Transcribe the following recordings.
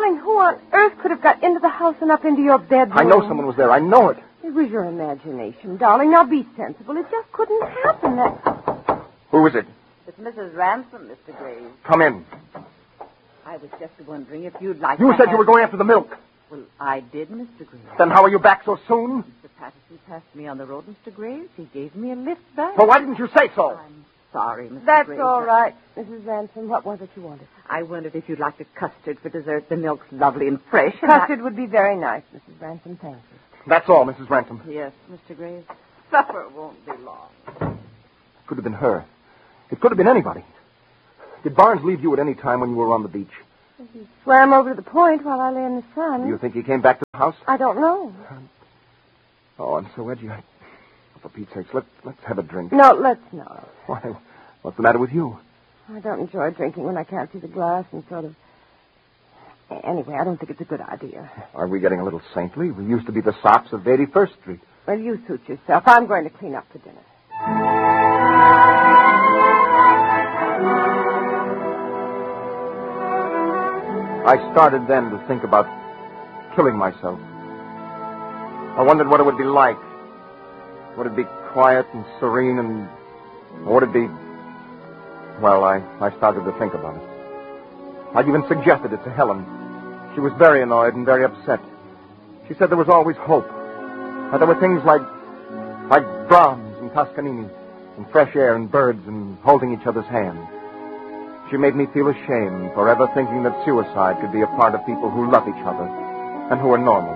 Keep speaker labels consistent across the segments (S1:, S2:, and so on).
S1: Darling, who on earth could have got into the house and up into your bedroom?
S2: I know someone was there. I know it.
S1: It was your imagination, darling. Now be sensible. It just couldn't happen.
S2: Who is it?
S3: It's Mrs. Ransom, Mr. Graves.
S2: Come in.
S3: I was just wondering if you'd like
S2: You
S3: to
S2: said you were going after the milk.
S3: Well, I did, Mr. Graves.
S2: Then how are you back so soon?
S3: Mr. Patterson passed me on the road, Mr. Graves. He gave me a lift back.
S2: Well, why didn't you say so?
S3: I'm sorry, Mr.
S1: That's
S3: Graves.
S1: all right, Mrs. Ransom. What was it you wanted?
S3: I wondered if you'd like a custard for dessert. The milk's lovely and fresh.
S1: Custard would be very nice, Mrs. Ransom. Thank you.
S2: That's all, Mrs. Ransom.
S3: Yes, Mr. Graves. Supper won't be long.
S2: Could have been her. It could have been anybody. Did Barnes leave you at any time when you were on the beach?
S1: He swam over to the point while I lay in the sun.
S2: Do you think he came back to the house?
S1: I don't know.
S2: Oh, I'm so edgy. For Pete's sakes, let's have a drink.
S1: No, let's not.
S2: Why, what's the matter with you?
S1: I don't enjoy drinking when I can't see the glass and sort of... Anyway, I don't think it's a good idea.
S2: Are we getting a little saintly? We used to be the sops of 81st Street.
S1: Well, you suit yourself. I'm going to clean up for dinner.
S2: I started then to think about killing myself. I wondered what it would be like. Would it be quiet and serene and... Or would it be... Well, I started to think about it. I even suggested it to Helen. She was very annoyed and very upset. She said there was always hope. That there were things like Brahms and Toscanini, and fresh air and birds and holding each other's hands. She made me feel ashamed for ever thinking that suicide could be a part of people who love each other and who are normal.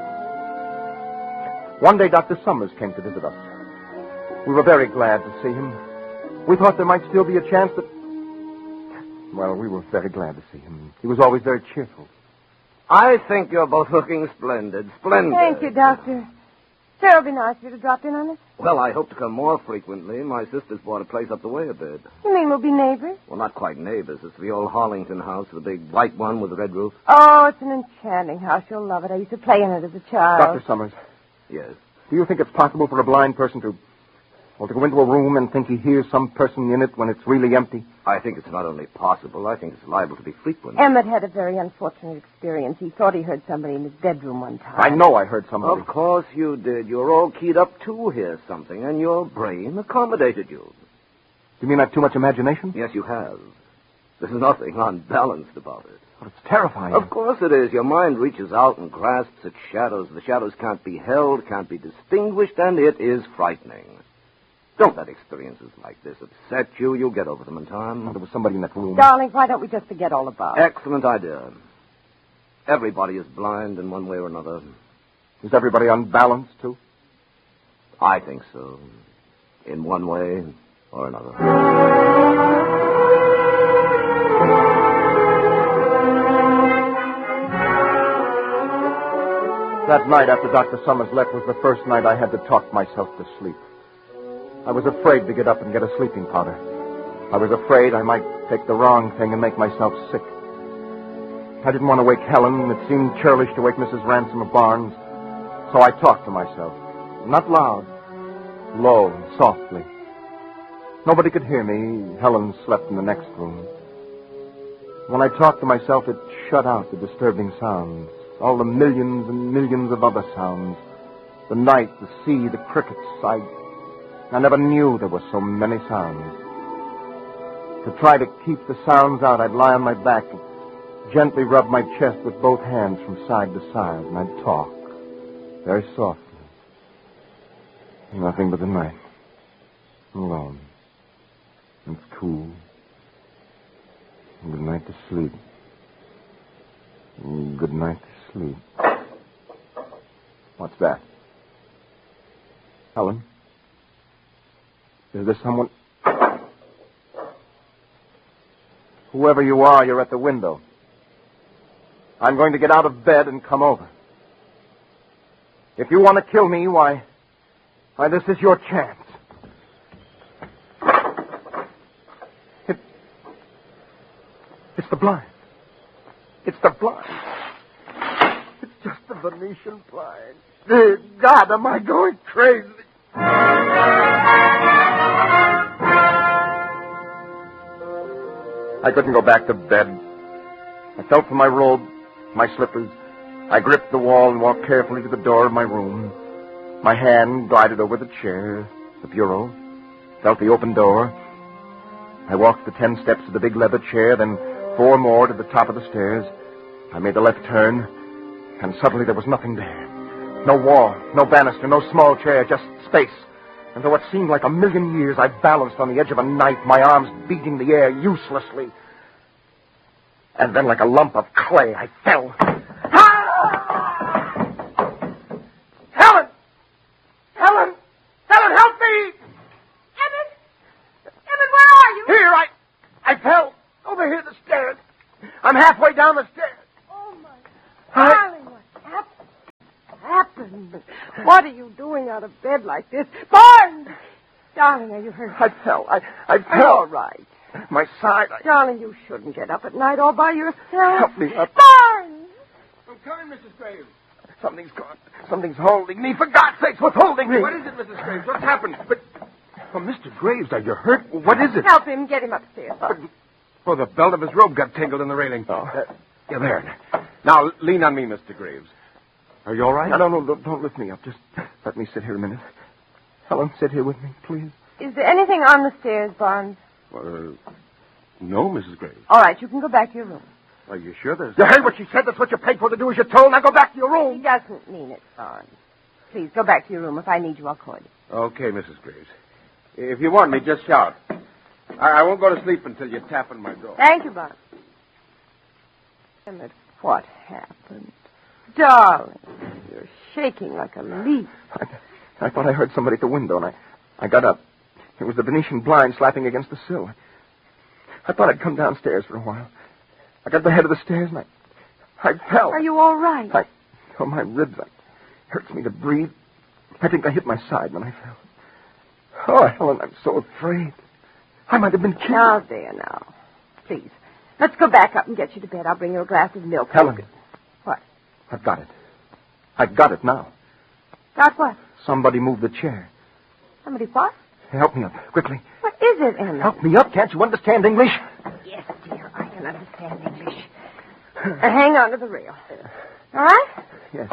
S2: One day, Dr. Summers came to visit us. We were very glad to see him. We thought there might still be a chance that... Well, we were very glad to see him. He was always very cheerful.
S4: I think you're both looking splendid. Splendid.
S1: Thank you, Doctor. Sure, it'll be nice of you to drop in on us.
S4: Well, I hope to come more frequently. My sister's bought a place up the way a bit.
S1: You mean we'll be neighbors?
S4: Well, not quite neighbors. It's the old Harlington house, the big white one with the red roof.
S1: Oh, it's an enchanting house. You'll love it. I used to play in it as a child.
S2: Dr. Summers,
S4: Yes.
S2: do you think it's possible for a blind person to go into a room and think he hears some person in it when it's really empty?
S4: I think it's not only possible, I think it's liable to be frequent.
S1: Emmett had a very unfortunate experience. He thought he heard somebody in his bedroom one time.
S2: I know I heard somebody.
S4: Of course you did. You're all keyed up to hear something, and your brain accommodated you.
S2: You mean I have too much imagination?
S4: Yes, you have. There's nothing unbalanced about it.
S2: Well, it's terrifying.
S4: Of course it is. Your mind reaches out and grasps at shadows. The shadows can't be held, can't be distinguished, and it is frightening. Don't let experiences like this upset you. You'll get over them in time.
S2: There was somebody in that room.
S1: Darling, why don't we just forget all about it?
S4: Excellent idea. Everybody is blind in one way or another.
S2: Is everybody unbalanced, too?
S4: I think so. In one way or another.
S2: That night after Dr. Summers left was the first night I had to talk myself to sleep. I was afraid to get up and get a sleeping powder. I was afraid I might take the wrong thing and make myself sick. I didn't want to wake Helen, and it seemed churlish to wake Mrs. Ransom of Barnes. So I talked to myself. Not loud. Low and softly. Nobody could hear me. Helen slept in the next room. When I talked to myself, it shut out the disturbing sounds. All the millions and millions of other sounds. The night, the sea, the crickets. I never knew there were so many sounds. To try to keep the sounds out, I'd lie on my back and gently rub my chest with both hands from side to side, and I'd talk very softly. Nothing but the night. Alone. It's cool. Good night to sleep. Good night to sleep. What's that? Helen? Is there someone? Whoever you are, you're at the window. I'm going to get out of bed and come over. If you want to kill me, why, this is your chance. It's the blind. It's the blind. It's just the Venetian blind. Dear God, am I going crazy? I couldn't go back to bed. I felt for my robe, my slippers. I gripped the wall and walked carefully to the door of my room. My hand glided over the chair, the bureau, felt the open door. I walked the 10 steps to the big leather chair, then 4 more to the top of the stairs. I made a left turn, and suddenly there was nothing there. No wall, no banister, no small chair, just space. And though it seemed like a million years, I balanced on the edge of a knife, my arms beating the air uselessly. And then, like a lump of clay, I fell. Helen! Helen! Helen, help me!
S1: Emmett! Emmett, where are you?
S2: Here, I fell. Over here, the stairs. I'm halfway down the stairs.
S1: Oh, my darling, what happened? What are you doing out of bed like this? Barnes! Darling, are you hurt?
S2: I fell. I
S1: Are you
S2: fell.
S1: all right?
S2: My side.
S1: Darling, you shouldn't get up at night all by yourself.
S2: Help me up.
S1: Barnes!
S5: I'm coming, Mrs. Graves.
S2: Something's gone. Something's holding me. For God's sakes, what's holding me?
S5: What is it, Mrs. Graves? What's happened? But, oh, Mr. Graves, are you hurt? What is it?
S1: Help him. Get him upstairs.
S5: Oh, the belt of his robe got tangled in the railing.
S2: Oh.
S5: Yeah, there. Now, lean on me, Mr. Graves. Are you all right?
S2: No, don't lift me up. Just let me sit here a minute. Helen, sit here with me, please.
S1: Is there anything on the stairs, Barnes?
S5: No, Mrs. Graves.
S1: All right, you can go back to your room.
S5: Are you sure there's...
S2: You heard what she said. That's what you paid for to do as you're told. Now go back to your
S1: He
S2: room.
S1: doesn't mean it, Barnes. Please, go back to your room. If I need you, I'll call you.
S5: Okay, Mrs. Graves. If you want me, just shout. I won't go to sleep until you tap on my door.
S1: Thank you, Barnes. Emmett, what happened? Darling, you're shaking like a leaf.
S2: I thought I heard somebody at the window, and I got up. It was the Venetian blind slapping against the sill. I thought I'd come downstairs for a while. I got to the head of the stairs, and I fell.
S1: Are you all right?
S2: My ribs, it hurts me to breathe. I think I hit my side when I fell. Oh, Helen, I'm so afraid. I might have been killed.
S1: Now, there, now. Please, let's go back up and get you to bed. I'll bring you a glass of milk.
S2: Helen.
S1: What?
S2: I've got it. I've got it now.
S1: Got what?
S2: Somebody moved the chair.
S1: Somebody what?
S2: Help me up, quickly.
S1: What is it, Emmett?
S2: Help me up. Can't you understand English?
S1: Yes, dear, I can understand English. Hang on to the rail. All right?
S2: Yes.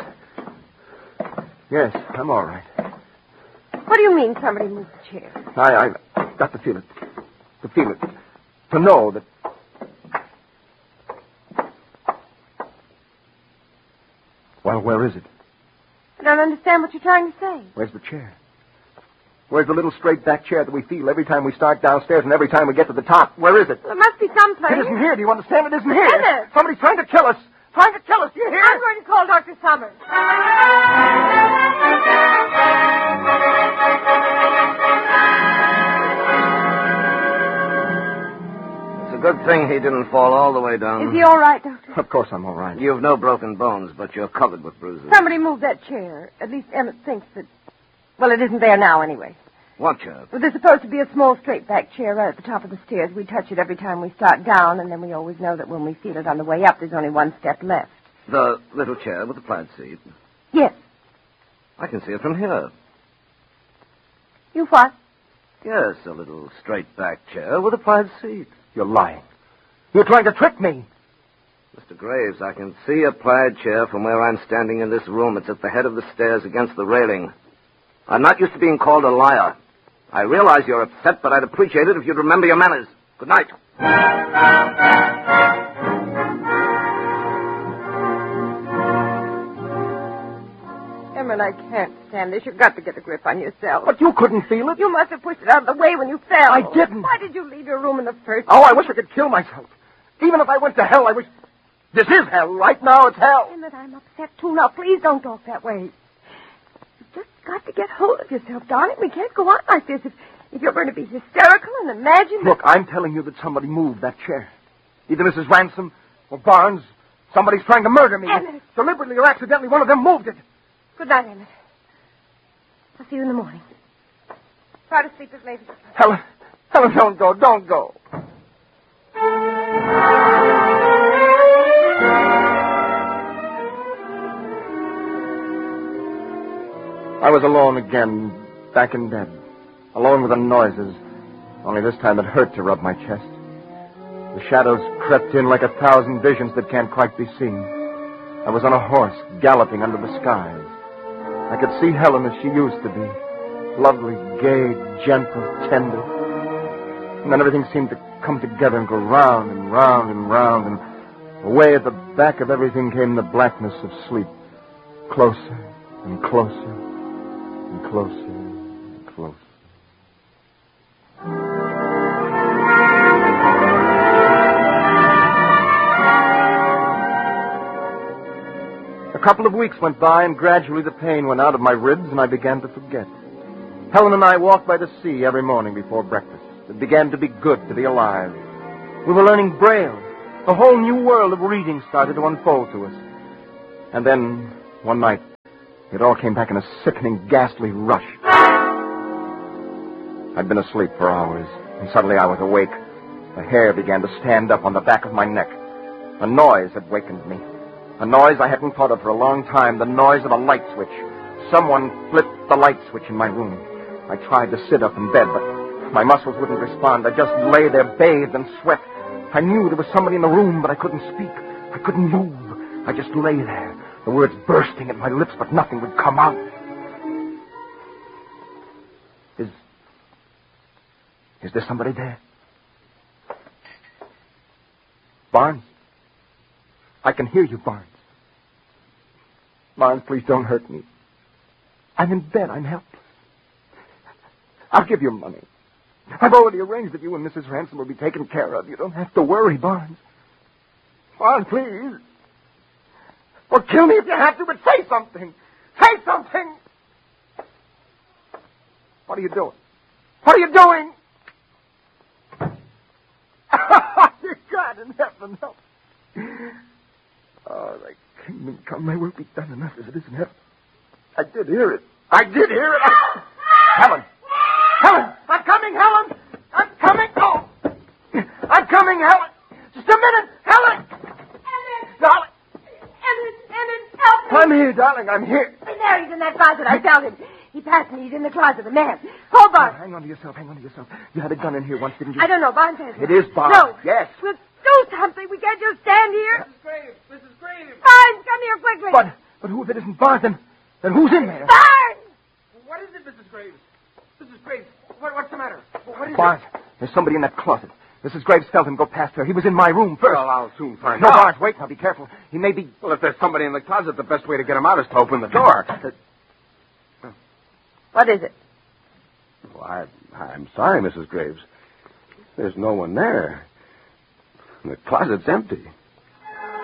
S2: Yes, I'm all right.
S1: What do you mean somebody moved the chair?
S2: I've got to feel it. To feel it. To know that... Well, where is it?
S1: I don't understand what you're trying to say.
S2: Where's the chair? Where's the little straight back chair that we feel every time we start downstairs and every time we get to the top? Where is it?
S1: Well, it must be someplace.
S2: It isn't here. Do you understand? It isn't here.
S1: Emmett!
S2: Somebody's trying to kill us. Trying to kill us. Do you hear?
S1: I'm going to call Dr. Summers.
S4: It's a good thing he didn't fall all the way down.
S1: Is he all right, Doctor?
S2: Of course I'm all right.
S4: You've no broken bones, but you're covered with bruises.
S1: Somebody moved that chair. At least Emmett thinks that... Well, it isn't there now anyway.
S4: What chair?
S1: Well, there's supposed to be a small straight-back chair right at the top of the stairs. We touch it every time we start down, and then we always know that when we feel it on the way up, there's only one step left.
S4: The little chair with the plaid seat.
S1: Yes.
S4: I can see it from here.
S1: You what?
S4: Yes, a little straight-back chair with a plaid seat.
S2: You're lying. You're trying to trick me.
S4: Mr. Graves, I can see a plaid chair from where I'm standing in this room. It's at the head of the stairs against the railing. I'm not used to being called a liar. I realize you're upset, but I'd appreciate it if you'd remember your manners. Good night.
S1: Emmett, I can't stand this. You've got to get a grip on yourself.
S2: But you couldn't feel it.
S1: You must have pushed it out of the way when you fell.
S2: I didn't.
S1: Why did you leave your room in the first
S2: Oh, I wish I could kill myself. Even if I went to hell, I wish... This is hell. Right now, it's hell.
S1: Emmett, I'm upset, too. Now, please don't talk that way. You've just got to get hold of yourself, darling. We can't go on like this. If you're going to be hysterical and imagine...
S2: Look, I'm telling you that somebody moved that chair. Either Mrs. Ransom or Barnes. Somebody's trying to murder me.
S1: Emmett.
S2: Deliberately or accidentally, one of them moved it.
S1: Good night, Emmett. I'll see you in the morning. Try to sleep as late as you can.
S2: Helen, don't go. Don't go. I was alone again, back in bed. Alone with the noises. Only this time it hurt to rub my chest. The shadows crept in like 1,000 visions that can't quite be seen. I was on a horse, galloping under the skies. I could see Helen as she used to be. Lovely, gay, gentle, tender. And then everything seemed to come together and go round and round and round, and away at the back of everything came the blackness of sleep. Closer and closer and closer and closer. A couple of weeks went by, and gradually the pain went out of my ribs, and I began to forget. Helen and I walked by the sea every morning before breakfast. It began to be good to be alive. We were learning Braille. A whole new world of reading started to unfold to us. And then, one night, it all came back in a sickening, ghastly rush. I'd been asleep for hours, and suddenly I was awake. The hair began to stand up on the back of my neck. A noise had wakened me. A noise I hadn't thought of for a long time, the noise of a light switch. Someone flipped the light switch in my room. I tried to sit up in bed, but my muscles wouldn't respond. I just lay there bathed in sweat. I knew there was somebody in the room, but I couldn't speak. I couldn't move. I just lay there, the words bursting at my lips, but nothing would come out. Is there somebody there? Barnes? I can hear you, Barnes. Barnes, please don't hurt me. I'm in bed. I'm helpless. I'll give you money. I've already arranged that you and Mrs. Ransom will be taken care of. You don't have to worry, Barnes. Barnes, please. Or kill me if you have to, but say something. Say something. What are you doing? What are you doing? Dear God in heaven, help. Oh, thy kingdom come, thy will be done on earth as it is in heaven. I did hear it. I did hear it. Helen! Helen! I'm coming, Helen! I'm coming! Oh! I'm coming, Helen! Just a minute! Helen!
S1: Emmett!
S2: Darling!
S1: Emmett, help me!
S2: I'm here, darling. I'm here.
S1: There, he's in that closet. I found him. He passed me. He's in the closet. The man. Hold on.
S2: Hang on to yourself. Hang on to yourself. You had a gun in here once, didn't you?
S1: I don't know. Barnes has
S2: It is Barnes.
S1: No.
S2: Yes.
S1: We'll do something. We can't just stand here.
S5: Mrs. Graves! Mrs. Graves!
S1: Barnes, come here quickly.
S2: But who if it isn't Barnes, then who's in there?
S1: Barnes!
S5: What is it, Mrs. Graves? Mrs. Graves, what's the matter? What is
S2: Barnes, there's somebody in that closet. Mrs. Graves felt him go past her. He was in my room first.
S5: Well, I'll soon find
S2: No,
S5: out.
S2: Barnes, wait now. Be careful. He may be...
S5: Well, if there's somebody in the closet, the best way to get him out is to open the door.
S1: What is it?
S5: Well, I'm sorry, Mrs. Graves. There's no one there. The closet's empty.